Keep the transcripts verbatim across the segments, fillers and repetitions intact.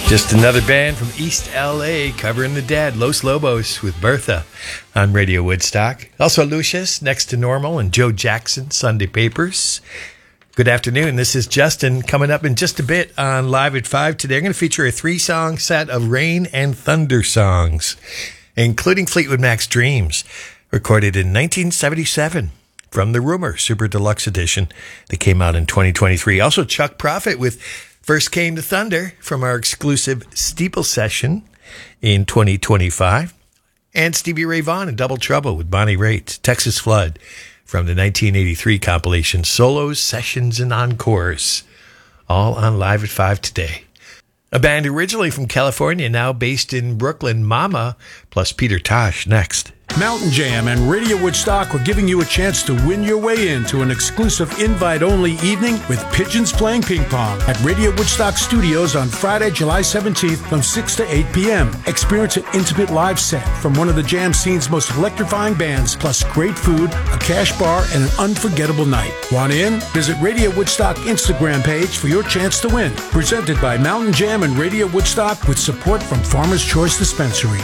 Just another band from East L A covering the Dead, Los Lobos with Bertha on Radio Woodstock. Also Lucius, Next to Normal, and Joe Jackson, Sunday Papers. Good afternoon. This is Justin coming up in just a bit on Live at five today. I'm going to feature a three-song set of rain and thunder songs, including Fleetwood Mac's Dreams, recorded in nineteen seventy-seven from the Rumor Super Deluxe Edition that came out in twenty twenty-three. Also Chuck Prophet with First Came to Thunder from our exclusive Steeple session in twenty twenty-five. And Stevie Ray Vaughan and Double Trouble with Bonnie Raitt, Texas Flood from the nineteen eighty-three compilation Solos, Sessions, and Encores. All on Live at five today. A band originally from California, now based in Brooklyn, Mama, plus Peter Tosh next. Mountain Jam and Radio Woodstock are giving you a chance to win your way into an exclusive invite-only evening with Pigeons playing ping pong at Radio Woodstock Studios on Friday, July seventeenth from six to eight p.m. Experience an intimate live set from one of the jam scene's most electrifying bands, plus great food, a cash bar, and an unforgettable night. Want in? Visit Radio Woodstock Instagram page for your chance to win. Presented by Mountain Jam and Radio Woodstock with support from Farmer's Choice Dispensary.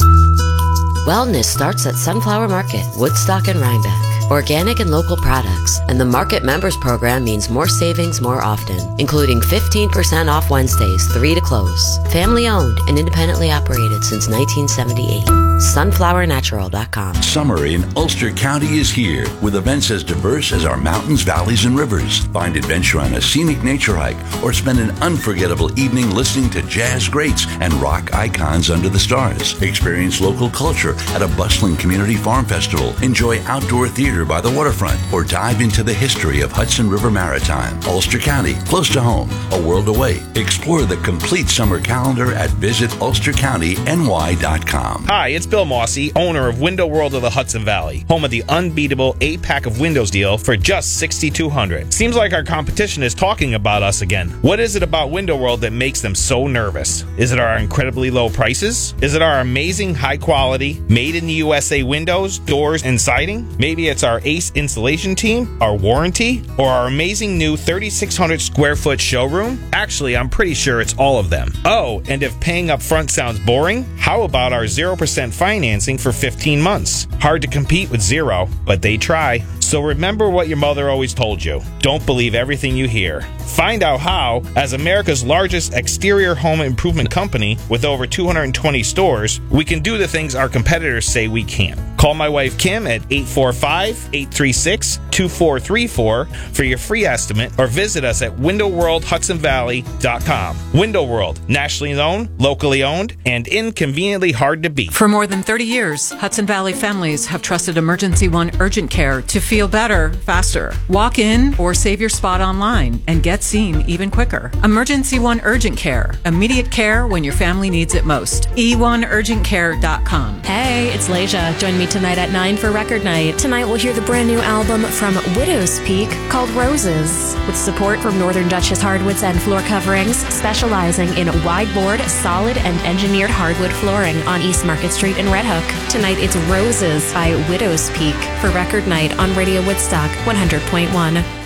Wellness starts at Sunflower Market, Woodstock and Rhinebeck. Organic and local products, and the Market Members Program means more savings more often, including fifteen percent off Wednesdays, three to close. Family owned and independently operated since nineteen seventy-eight. sunflower natural dot com. Summer in Ulster County is here, with events as diverse as our mountains, valleys, and rivers. Find adventure on a scenic nature hike, or spend an unforgettable evening listening to jazz greats and rock icons under the stars. Experience local culture at a bustling community farm festival. Enjoy outdoor theater by the waterfront, or dive into the history of Hudson River Maritime. Ulster County, close to home, a world away. Explore the complete summer calendar at visit ulster county n y dot com. Hi, it's Bill Mossy, owner of Window World of the Hudson Valley, home of the unbeatable eight-pack of windows deal for just six thousand two hundred dollars. Seems like our competition is talking about us again. What is it about Window World that makes them so nervous? Is it our incredibly low prices? Is it our amazing high quality, made in the U S A windows, doors, and siding? Maybe it's our ace installation team, our warranty, or our amazing new thirty-six hundred square foot showroom? Actually, I'm pretty sure it's all of them. Oh, and if paying up front sounds boring, how about our zero percent financing for fifteen months? Hard to compete with zero, but they try. So remember what your mother always told you. Don't believe everything you hear. Find out how, as America's largest exterior home improvement company with over two hundred twenty stores, we can do the things our competitors say we can't. Call my wife Kim at eight four five, eight three six, two four three four for your free estimate, or visit us at window world hudson valley dot com. Window World, nationally known, locally owned, and inconveniently hard to beat. For more than thirty years, Hudson Valley families have trusted Emergency One Urgent Care to feel better, faster. Walk in or save your spot online and get seen even quicker. Emergency One Urgent Care, immediate care when your family needs it most. e one urgent care dot com. Hey, it's Leisha. Join me tonight at nine for Record Night. Tonight we'll hear the brand new album from Widow's Peak called Roses, with support from Northern Duchess Hardwoods and Floor Coverings, specializing in wide-board, solid, and engineered hardwood flooring on East Market Street in Red Hook. Tonight it's Roses by Widow's Peak for Record Night on Radio Woodstock one hundred point one.